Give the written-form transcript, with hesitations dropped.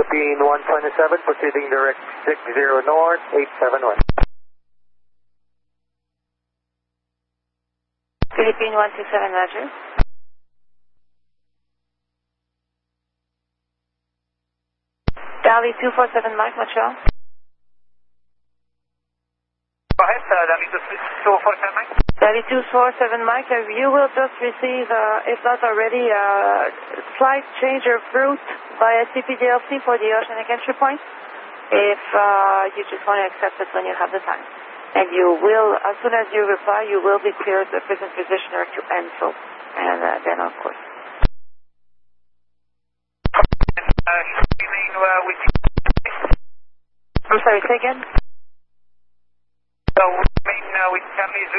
Philippine 127, proceeding direct 60 north, 871. Philippine 127, Roger. Dali 247 Mike, Montreal. Go ahead, Dali 247 Mike. Dali 247 Mike, you will just receive, if not already, a slight change of route via CPDLC for the oceanic entry point. If you just want to accept it when you have the time. And you will, as soon as you reply, you will be cleared the present positioner to ENSO. And then, of course. Remain with I'm sorry, say again? So, remain with Charlie